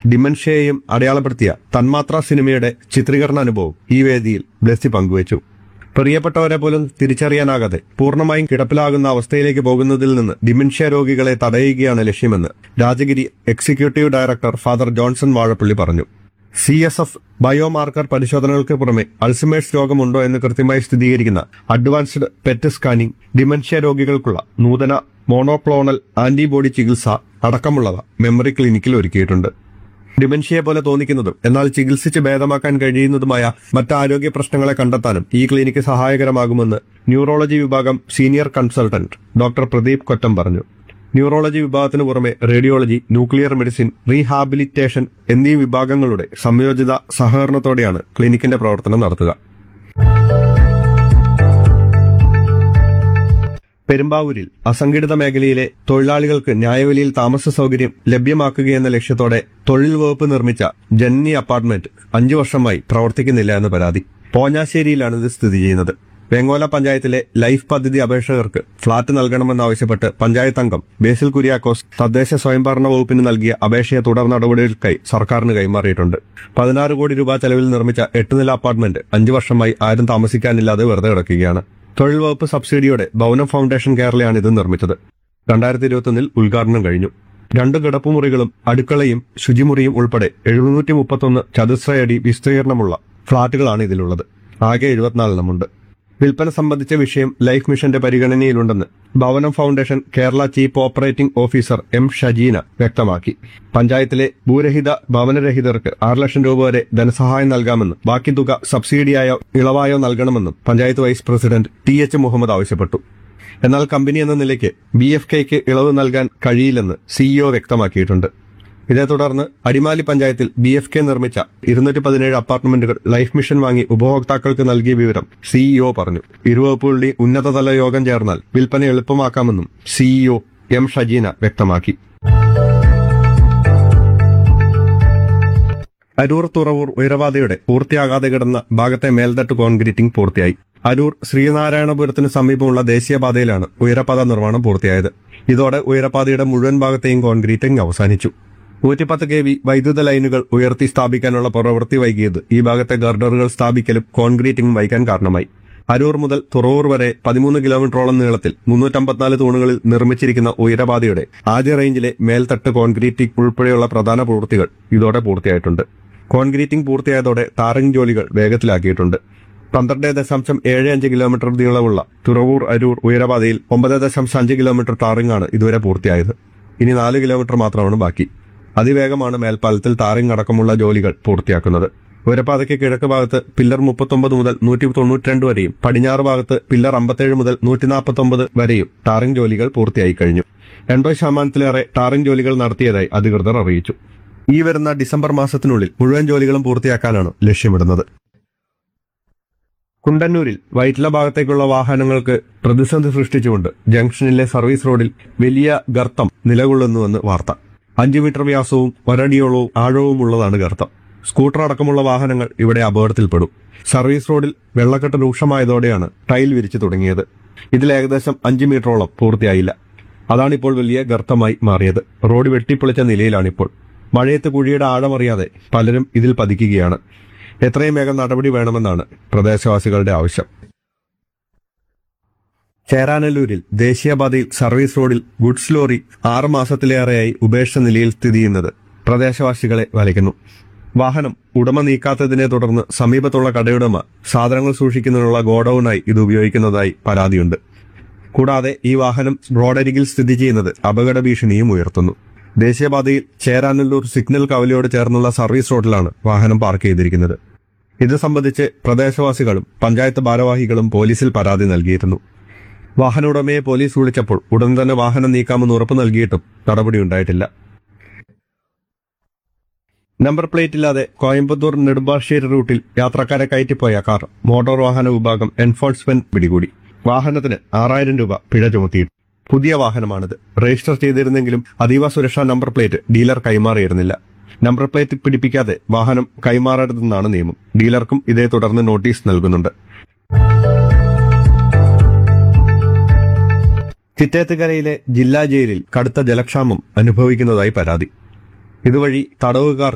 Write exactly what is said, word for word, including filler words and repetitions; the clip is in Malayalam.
ഡിമെൻഷ്യയെയും അടയാളപ്പെടുത്തിയ തന്മാത്ര സിനിമയുടെ ചിത്രീകരണ അനുഭവം ഈ വേദിയിൽ ബ്ലെസ്സി പങ്കുവച്ചു. പ്രിയപ്പെട്ടവരെ പോലും തിരിച്ചറിയാനാകാതെ പൂർണ്ണമായും കിടപ്പിലാകുന്ന അവസ്ഥയിലേക്ക് പോകുന്നതിൽ നിന്ന് ഡിമെൻഷ്യ രോഗികളെ തടയുകയാണ് ലക്ഷ്യമെന്ന് Rajagiri executive director father Johnson Vazhappally പറഞ്ഞു. സി എസ് എഫ് ബയോമാർക്കർ പരിശോധനകൾക്ക് പുറമെ അൾസിമേഴ്സ് രോഗമുണ്ടോ എന്ന് കൃത്യമായി സ്ഥിരീകരിക്കുന്ന അഡ്വാൻസ്ഡ് പെറ്റ് സ്കാനിംഗ്, ഡിമെൻഷ്യ രോഗികൾക്കുള്ള നൂതന മോണോക്ലോണൽ ആന്റിബോഡി ചികിത്സ അടക്കമുള്ളവ മെമ്മറി ക്ലിനിക്കിൽ ഒരുക്കിയിട്ടുണ്ട്. ഡിമെൻഷ്യയെ പോലെ തോന്നിക്കുന്നതും എന്നാൽ ചികിത്സിച്ച് ഭേദമാക്കാൻ കഴിയുന്നതുമായ മറ്റ് ആരോഗ്യ പ്രശ്നങ്ങളെ കണ്ടെത്താനും ഈ ക്ലിനിക്ക് സഹായകരമാകുമെന്ന് ന്യൂറോളജി വിഭാഗം senior consultant doctor Pradeep Kottam പറഞ്ഞു. ന്യൂറോളജി വിഭാഗത്തിനു പുറമെ റേഡിയോളജി, ന്യൂക്ലിയർ മെഡിസിൻ, റീഹാബിലിറ്റേഷൻ എന്നീ വിഭാഗങ്ങളുടെ സംയോജിത സഹകരണത്തോടെയാണ് ക്ലിനിക്കിന്റെ പ്രവർത്തനം നടത്തുക. പെരുമ്പാവൂരിൽ അസംഘടിത മേഖലയിലെ തൊഴിലാളികൾക്ക് ന്യായവിലയിൽ താമസ സൗകര്യം ലഭ്യമാക്കുകയെന്ന ലക്ഷ്യത്തോടെ തൊഴിൽ വകുപ്പ് നിർമ്മിച്ച ജന്നി അപ്പാർട്ട്മെന്റ് അഞ്ചു വർഷമായി പ്രവർത്തിക്കുന്നില്ല എന്ന് പരാതി. പോഞ്ഞാശ്ശേരിയിലാണ് ഇത് സ്ഥിതി ചെയ്യുന്നത്. വെങ്ങോല പഞ്ചായത്തിലെ ലൈഫ് പദ്ധതി അപേക്ഷകർക്ക് ഫ്ളാറ്റ് നൽകണമെന്നാവശ്യപ്പെട്ട് പഞ്ചായത്ത് അംഗം ബേസിൽ കുര്യാക്കോസ് തദ്ദേശ സ്വയംഭരണ വകുപ്പിന് നൽകിയ അപേക്ഷയെ തുടർ നടപടികൾക്കായി സർക്കാരിന് കൈമാറിയിട്ടുണ്ട്. പതിനാറ് കോടി രൂപ ചെലവിൽ നിർമ്മിച്ച എട്ടുനില അപ്പാർട്ട്മെന്റ് അഞ്ചു വർഷമായി ആരും താമസിക്കാനില്ലാതെ വെറുതെ കിടക്കുകയാണ്. തൊഴിൽ വകുപ്പ് സബ്സിഡിയോടെ ഭവനം ഫൗണ്ടേഷൻ കേരളയാണ് ഇത് നിർമ്മിച്ചത്. രണ്ടായിരത്തി ഇരുപത്തൊന്നിൽ ഉദ്ഘാടനം കഴിഞ്ഞു. രണ്ട് കിടപ്പുമുറികളും അടുക്കളയും ശുചിമുറിയും ഉൾപ്പെടെ എഴുന്നൂറ്റി മുപ്പത്തൊന്ന് ചതുശ്രയടി വിസ്തീർണമുള്ള ഫ്ളാറ്റുകളാണ് ഇതിലുള്ളത്. ആകെ എഴുപത്തിനാലെണ്ണമുണ്ട്. വിൽപ്പന സംബന്ധിച്ച വിഷയം ലൈഫ് മിഷന്റെ പരിഗണനയിലുണ്ടെന്ന് ഭവനം foundation Kerala chief operating officer M Shajeena വ്യക്തമാക്കി. പഞ്ചായത്തിലെ ഭൂരഹിത ഭവനരഹിതർക്ക് ആറ് ലക്ഷം രൂപ വരെ ധനസഹായം നൽകാമെന്നും ബാക്കി തുക സബ്സിഡിയായോ ഇളവായോ നൽകണമെന്നും panchayat vice president T H Muhammad ആവശ്യപ്പെട്ടു. എന്നാൽ കമ്പനി എന്ന നിലയ്ക്ക് ബി എഫ് കെയ്ക്ക് ഇളവ് നൽകാൻ കഴിയില്ലെന്ന് സിഇഒ വ്യക്തമാക്കിയിട്ടുണ്ട്. ഇതേ തുടർന്ന് അടിമാലി പഞ്ചായത്തിൽ ബി എഫ് കെ നിർമ്മിച്ച ഇരുന്നൂറ്റി പതിനേഴ് അപ്പാർട്ട്മെന്റുകൾ ലൈഫ് മിഷൻ വാങ്ങി ഉപഭോക്താക്കൾക്ക് നൽകിയ വിവരം സിഇഒ പറഞ്ഞു. ഇരുവകുപ്പുകളുടെ ഉന്നതതല യോഗം ചേർന്നാൽ വിൽപ്പന എളുപ്പമാക്കാമെന്നും സിഇഒ എം ഷജീന വ്യക്തമാക്കി. അരൂർ തുറവൂർ ഉയരപാതയുടെ പൂർത്തിയാകാതെ കിടന്ന ഭാഗത്തെ മേൽത്തട്ട് കോൺക്രീറ്റിംഗ് പൂർത്തിയായി. അരൂർ ശ്രീനാരായണപുരത്തിന് സമീപമുള്ള ദേശീയപാതയിലാണ് ഉയരപാത നിർമ്മാണം പൂർത്തിയായത്. ഇതോടെ ഉയരപാതയുടെ മുഴുവൻ ഭാഗത്തെയും കോൺക്രീറ്റിംഗ് അവസാനിച്ചു. നൂറ്റിപ്പത്ത് കെ വി വൈദ്യുത ലൈനുകൾ ഉയർത്തി സ്ഥാപിക്കാനുള്ള പ്രവൃത്തി വൈകിയത് ഈ ഭാഗത്തെ ഗർഡറുകൾ സ്ഥാപിക്കലും കോൺക്രീറ്റിംഗും വൈകാൻ കാരണമായി. അരൂർ മുതൽ തുറവൂർ വരെ പതിമൂന്ന് കിലോമീറ്ററോളം നീളത്തിൽ മുന്നൂറ്റമ്പത്തിനാല് തൂണുകളിൽ നിർമ്മിച്ചിരിക്കുന്ന ഉയരപാതയുടെ ആദ്യ റേഞ്ചിലെ മേൽത്തട്ട് കോൺക്രീറ്റിംഗ് ഉൾപ്പെടെയുള്ള പ്രധാന പ്രവൃത്തികൾ ഇതോടെ പൂർത്തിയായിട്ടുണ്ട്. കോൺക്രീറ്റിംഗ് പൂർത്തിയായതോടെ ടാറിംഗ് ജോലികൾ വേഗത്തിലാക്കിയിട്ടുണ്ട്. പന്ത്രണ്ട് ദശാംശം ഏഴ് അഞ്ച് കിലോമീറ്റർ നീളമുള്ള തുറവൂർ അരൂർ ഉയരപാതയിൽ ഒമ്പത് ദശാംശം അഞ്ച് കിലോമീറ്റർ ടാറിംഗ് ആണ് ഇതുവരെ പൂർത്തിയായത്. ഇനി നാല് കിലോമീറ്റർ മാത്രമാണ് ബാക്കി. അതിവേഗമാണ് മേൽപ്പാലത്തിൽ ടാറിംഗ് അടക്കമുള്ള ജോലികൾ പൂർത്തിയാക്കുന്നത്. ഉയരപാതയ്ക്ക് കിഴക്ക് ഭാഗത്ത് പില്ലർ മുപ്പത്തൊമ്പത് മുതൽ നൂറ്റി തൊണ്ണൂറ്റിരണ്ട് വരെയും പടിഞ്ഞാറ് ഭാഗത്ത് പില്ലർ അമ്പത്തേഴ് മുതൽ നൂറ്റി നാൽപ്പത്തൊമ്പത് വരെയും ടാറിംഗ് ജോലികൾ പൂർത്തിയായി കഴിഞ്ഞു. എൺപത് ശതമാനത്തിലേറെ ടാറിംഗ് ജോലികൾ നടത്തിയതായി അധികൃതർ അറിയിച്ചു. ഈ വരുന്ന ഡിസംബർ മാസത്തിനുള്ളിൽ മുഴുവൻ ജോലികളും പൂർത്തിയാക്കാനാണ് ലക്ഷ്യമിടുന്നത്. കുണ്ടന്നൂരിൽ വൈറ്റില ഭാഗത്തേക്കുള്ള വാഹനങ്ങൾക്ക് പ്രതിസന്ധി സൃഷ്ടിച്ചുകൊണ്ട് ജംഗ്ഷനിലെ സർവീസ് റോഡിൽ വലിയ ഗർത്തം നിലകൊള്ളുന്നുവെന്ന് വാർത്ത. അഞ്ചു മീറ്റർ വ്യാസവും ഒരടിയോളവും ആഴവുമുള്ളതാണ് ഗർത്തം. സ്കൂട്ടർ അടക്കമുള്ള വാഹനങ്ങൾ ഇവിടെ അപകടത്തിൽപ്പെടും. സർവീസ് റോഡിൽ വെള്ളക്കെട്ട് രൂക്ഷമായതോടെയാണ് ടൈൽ വിരിച്ചു തുടങ്ങിയത്. ഇതിൽ ഏകദേശം അഞ്ചു മീറ്ററോളം പൂർത്തിയായില്ല. അതാണിപ്പോൾ വലിയ ഗർത്തമായി മാറിയത്. റോഡ് വെട്ടിപ്പൊളിച്ച നിലയിലാണിപ്പോൾ. മഴയത്ത് കുഴിയുടെ ആഴമറിയാതെ പലരും ഇതിൽ പതിക്കുകയാണ്. എത്രയും വേഗം നടപടി വേണമെന്നാണ് പ്രദേശവാസികളുടെ ആവശ്യം. ചേരാനല്ലൂരിൽ ദേശീയപാതയിൽ സർവീസ് റോഡിൽ ഗുഡ്സ് ലോറി ആറ് മാസത്തിലേറെയായി ഉപേക്ഷിച്ച നിലയിൽ സ്ഥിതി ചെയ്യുന്നത് പ്രദേശവാസികളെ വലയ്ക്കുന്നു. വാഹനം ഉടമ നീക്കാത്തതിനെ തുടർന്ന് സമീപത്തുള്ള കടയുടമ സാധനങ്ങൾ സൂക്ഷിക്കുന്നതിനുള്ള ഗോഡൌണായി ഇത് ഉപയോഗിക്കുന്നതായി പരാതിയുണ്ട്. കൂടാതെ ഈ വാഹനം റോഡരികിൽ സ്ഥിതി ചെയ്യുന്നത് അപകട ഭീഷണിയും ഉയർത്തുന്നു. ദേശീയപാതയിൽ ചേരാനല്ലൂർ സിഗ്നൽ കവലയോട് ചേർന്നുള്ള സർവീസ് റോഡിലാണ് വാഹനം പാർക്ക് ചെയ്തിരിക്കുന്നത്. ഇത് സംബന്ധിച്ച് പ്രദേശവാസികളും പഞ്ചായത്ത് ഭാരവാഹികളും പോലീസിൽ പരാതി നൽകിയിരുന്നു. വാഹന ഉടമയെ പോലീസ് വിളിച്ചപ്പോൾ ഉടൻ തന്നെ വാഹനം നീക്കാമെന്ന് ഉറപ്പ് നൽകിയിട്ടും നടപടിയുണ്ടായിട്ടില്ല. നമ്പർ പ്ലേറ്റ് ഇല്ലാതെ കോയമ്പത്തൂർ നെടുമ്പാശ്ശേരി റൂട്ടിൽ യാത്രക്കാരെ കയറ്റിപ്പോയ കാർ മോട്ടോർ വാഹന വിഭാഗം എൻഫോഴ്സ്മെന്റ് പിടികൂടി. വാഹനത്തിന് ആറായിരം രൂപ പിഴ ചുമത്തിയിട്ടു. പുതിയ വാഹനമാണിത്. രജിസ്റ്റർ ചെയ്തിരുന്നെങ്കിലും അതീവ സുരക്ഷാ number plate dealer കൈമാറിയിരുന്നില്ല. Number plate പിടിപ്പിക്കാതെ വാഹനം കൈമാറരുതെന്നാണ് നിയമം. ഡീലർക്കും ഇതേ തുടർന്ന് നോട്ടീസ് നൽകുന്നുണ്ട്. ചിറ്റേത്തുകരയിലെ ജില്ലാ ജയിലിൽ കടുത്ത ജലക്ഷാമം അനുഭവിക്കുന്നതായി പരാതി. ഇതുവഴി തടവുകാർ